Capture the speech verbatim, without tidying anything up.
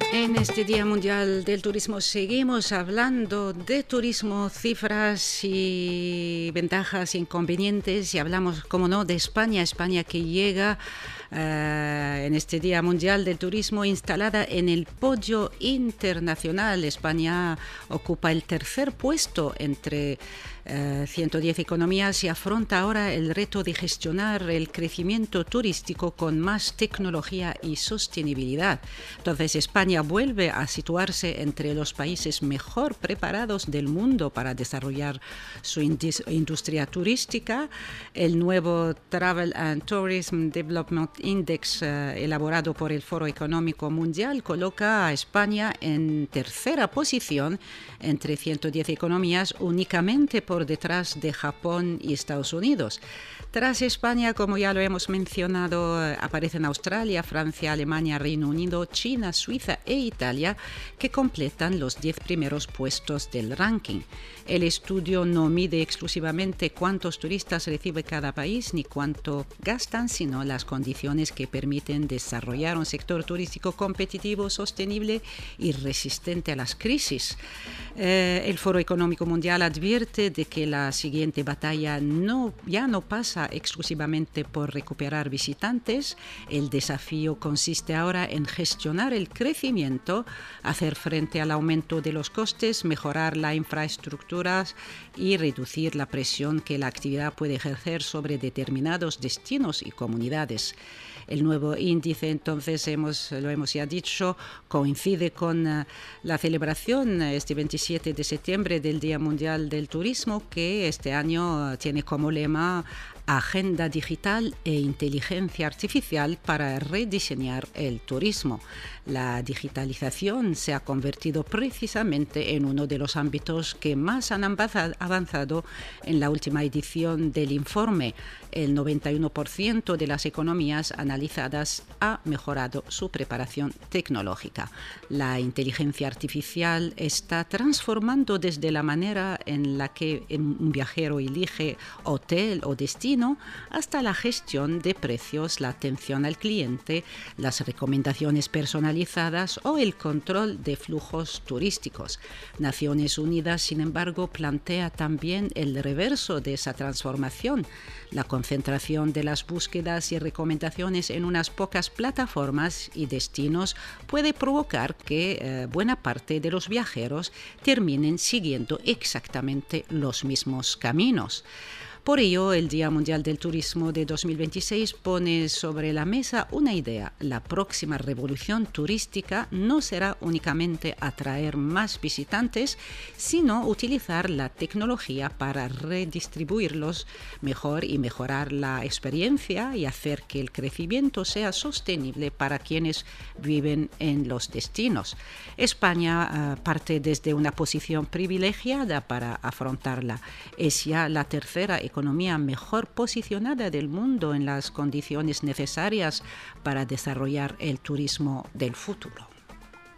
En este Día Mundial del Turismo seguimos hablando de turismo, cifras y ventajas e inconvenientes, y hablamos, como no, de España, España que llega uh, en este Día Mundial del Turismo instalada en el podio internacional. España ocupa el tercer puesto entre Uh, ciento diez economías y afronta ahora el reto de gestionar el crecimiento turístico con más tecnología y sostenibilidad. Entonces, España vuelve a situarse entre los países mejor preparados del mundo para desarrollar su industria turística. El nuevo Travel and Tourism Development Index, uh, elaborado por el Foro Económico Mundial, coloca a España en tercera posición entre ciento diez economías, únicamente por detrás de Japón y Estados Unidos. Tras España, como ya lo hemos mencionado, aparecen Australia, Francia, Alemania, Reino Unido, China, Suiza e Italia, que completan los diez primeros puestos del ranking. El estudio no mide exclusivamente cuántos turistas recibe cada país ni cuánto gastan, sino las condiciones que permiten desarrollar un sector turístico competitivo, sostenible y resistente a las crisis. Eh, el Foro Económico Mundial advierte de que la siguiente batalla no, ya no pasa exclusivamente por recuperar visitantes. El desafío consiste ahora en gestionar el crecimiento, hacer frente al aumento de los costes, mejorar la infraestructura y reducir la presión que la actividad puede ejercer sobre determinados destinos y comunidades. El nuevo índice, entonces, hemos, lo hemos ya dicho, coincide con uh, la celebración este veintisiete de septiembre del Día Mundial del Turismo, que este año uh, tiene como lema Agenda Digital e Inteligencia Artificial para rediseñar el turismo. La digitalización se ha convertido precisamente en uno de los ámbitos que más han avanzado en la última edición del informe. El noventa y uno por ciento de las economías analizadas ha mejorado su preparación tecnológica. La inteligencia artificial está transformando desde la manera en la que un viajero elige hotel o destino hasta la gestión de precios, la atención al cliente, las recomendaciones personalizadas o el control de flujos turísticos. Naciones Unidas, sin embargo, plantea también el reverso de esa transformación. La concentración de las búsquedas y recomendaciones en unas pocas plataformas y destinos puede provocar que eh, buena parte de los viajeros terminen siguiendo exactamente los mismos caminos. Por ello, el Día Mundial del Turismo de dos mil veintiséis pone sobre la mesa una idea. La próxima revolución turística no será únicamente atraer más visitantes, sino utilizar la tecnología para redistribuirlos mejor y mejorar la experiencia y hacer que el crecimiento sea sostenible para quienes viven en los destinos. España uh, parte desde una posición privilegiada para afrontarla. Es ya la tercera economía mejor posicionada del mundo en las condiciones necesarias para desarrollar el turismo del futuro.